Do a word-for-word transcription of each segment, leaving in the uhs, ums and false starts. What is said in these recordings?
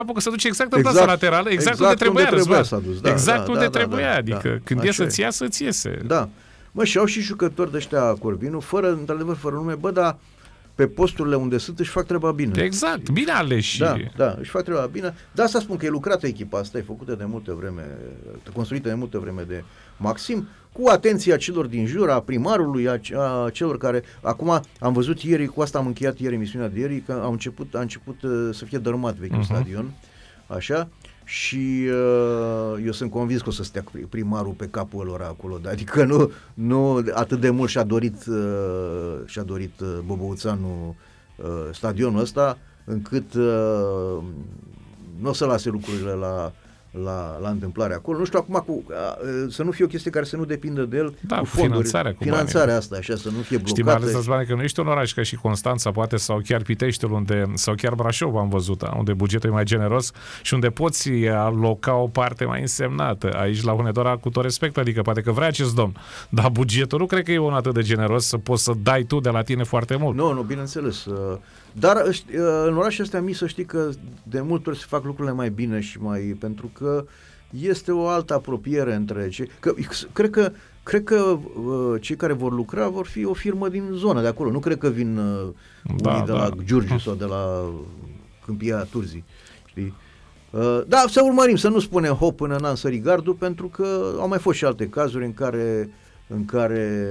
că se duce exact în exact, plasa laterală, exact, exact unde trebuia, unde trebuia s-a dus. Da, exact da, unde da, trebuia, da, adică da, când da, e să-ți iasă, îți iese. Da. Mă, și au și jucători de ăștia Corvinu, fără, într-adevăr, fără nume, bă, dar pe posturile unde sunt își fac treaba bine. Exact, bine aleși. Da, da, își fac treaba bine. De asta spun că e lucrată echipa asta, e făcută de multă vreme, construită de multă vreme de Maxim, cu atenția celor din jur, a primarului, a, a celor care... Acum am văzut ieri, cu asta am încheiat ieri emisiunea de ieri, că au început, a început uh, să fie dărâmat vechiul uh-huh. stadion, așa, și uh, eu sunt convins că o să stea primarul pe capul lor acolo, adică nu, nu atât de mult și-a dorit, uh, și-a dorit uh, Bobăuțanu uh, stadionul ăsta, încât uh, nu o să lase lucrurile la... La, la întâmplare acolo. Nu știu acum cu, a, să nu fie o chestie care să nu depindă de el, da, cu fonduri, finanțarea, cu finanțarea banii. Asta, așa, să nu fie blocată. Știi, mai ales bani că nu ești un oraș ca și Constanța, poate, sau chiar Piteștiul, unde, sau chiar Brașov am văzut, unde bugetul e mai generos și unde poți aloca o parte mai însemnată. Aici la Hunedoara, cu tot respect, adică poate că vrea acest domn, dar bugetul nu cred că e un atât de generos să poți să dai tu de la tine foarte mult. Nu, nu, bineînțeles. Dar în orașul ăsta mic să știi că de multe ori se fac lucrurile mai bine și mai, pentru că este o altă apropiere între cei, că, cred că cred că uh, cei care vor lucra vor fi o firmă din zona de acolo, nu cred că vin uh, da, unii de da. la Giurgiu sau de la Câmpia Turzii, știi? Uh, da, să urmărim, să nu spunem hop până n-am sărit gardul, pentru că au mai fost și alte cazuri în care în care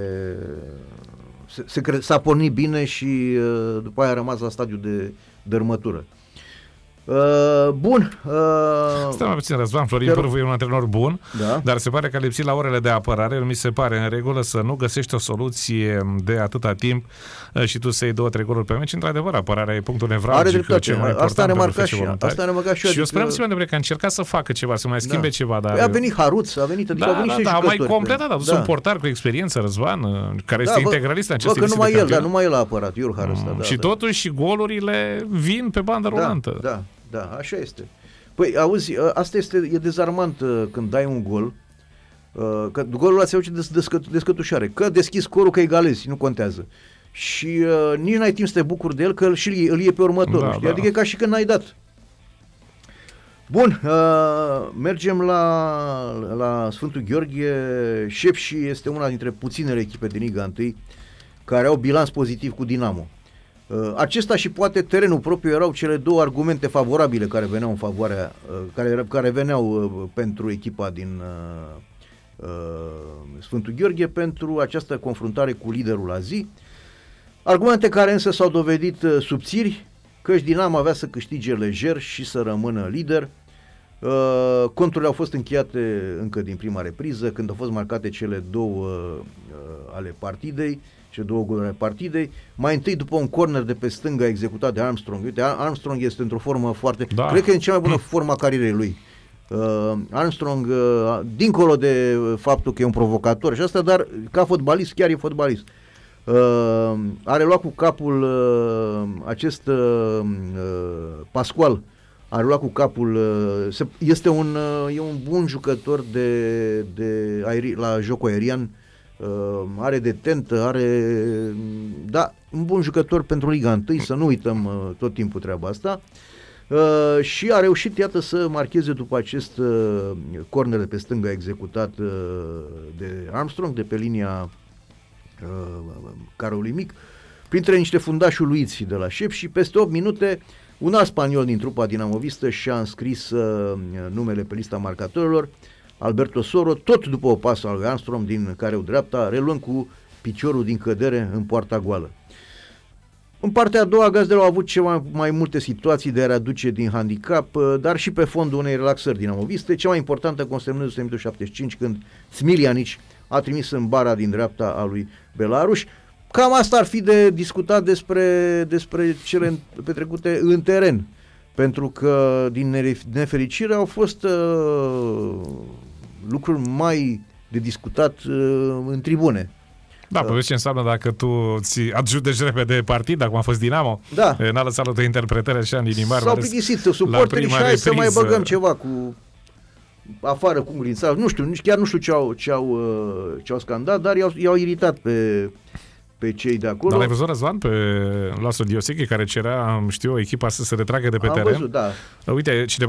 se, se cre- s-a pornit bine și uh, după aia a rămas la stadiu de dărmătură. Uh, bun. Uh, Stai mai puțin, Răzvan, Florin Pârvu e un antrenor bun, da. Dar se pare că a lipsit la orele de apărare. Nu mi se pare în regulă să nu găsești o soluție de atâta timp și tu să iei două, trei goluri pe meci. Într-adevăr, apărarea e punctul nevralgic, cel mai important. Asta a remarcat și asta a remarcat și, și eu sperăm adică... că a încercat să facă ceva, să mai schimbe da. ceva. Dar... Păi a venit Haruț, a venit, adică da, au venit da, și da, jucători. mai completat, a dus da. un portar cu experiență, Răzvan, care da, este bă, integralist în aceste bă, că numai el, da, numai el a apărat, Iurhar ăsta. Mm, da, și da. totuși și golurile vin pe bandă rulantă. Da, da, da, așa este. Păi, auzi, asta este, e dezarmant uh, când dai un gol, uh, că golul ăla se auce de descă, descătușare, că deschizi scorul, că egalezi, nu contează. Și uh, nici n-ai timp să te bucuri de el, că și îl iei pe următorul, da, știi? Da. Adică e ca și când n-ai dat. Bun, uh, mergem la, la Sfântul Gheorghe. Șepși este una dintre puținele echipe din Liga unu care au bilanț pozitiv cu Dinamo. Uh, acesta și poate terenul propriu erau cele două argumente favorabile care veneau în favoarea, uh, care, care veneau uh, pentru echipa din uh, uh, Sfântul Gheorghe pentru această confruntare cu liderul la zi. Argumente care însă s-au dovedit uh, subțiri, căci Dinamo avea să câștige lejer și să rămână lider. Uh, conturile au fost încheiate încă din prima repriză, când au fost marcate cele două uh, ale partidei, cele două goluri ale partidei. Mai întâi, după un corner de pe stânga executat de Armstrong. Uite, Armstrong este într-o formă foarte... Da. Cred că e în cea mai bună formă a carierei lui. Uh, Armstrong, uh, dincolo de faptul că e un provocator și asta, dar ca fotbalist, chiar e fotbalist. Uh, are luat cu capul uh, acest uh, uh, Pascual, are luat cu capul, uh, se, este un, uh, e un bun jucător de, de aeri, la jocul aerian, uh, are detentă, are, da, un bun jucător pentru Liga unu, să nu uităm uh, tot timpul treaba asta. Uh, și a reușit, iată, să marcheze după acest uh, corner de pe stânga executat uh, de Armstrong, de pe linia uh, carului mic, printre niște fundași uluiți de la șef, și peste opt minute un alt spaniol din trupa dinamovistă și-a înscris uh, numele pe lista marcatorilor, Alberto Soro, tot după o pasă al lui Armstrong din careu dreapta, reluând cu piciorul din cădere în poarta goală. În partea a doua, gazdele au avut ceva mai multe situații de a readuce din handicap, dar și pe fondul unei relaxări dinamoviste, cea mai importantă consemnându-se în minutul șaptezeci și cinci, când Smiljanic a trimis în bara din dreapta a lui Belaruș. Cam asta ar fi de discutat despre, despre cele petrecute în teren, pentru că din nefericire au fost uh, lucruri mai de discutat uh, în tribune. Da, uh. ce înseamnă dacă tu ți adjudeci repede partida, cum a fost Dinamo, da. N-a lăsat o interpretare așa în inimar. S-au plictisit suporterii și hai să mai băgăm ceva cu afară cu Nglința. Nu știu, chiar nu știu ce au, ce au, ce au scandat, dar i-au, i-au iritat pe, pe cei de acolo. Dar l-ai văzut, Răzvan, pe Laszlo Diosichi, care cerea, știu, echipa să se retragă de pe Am teren? Văzut, da. Uite, cineva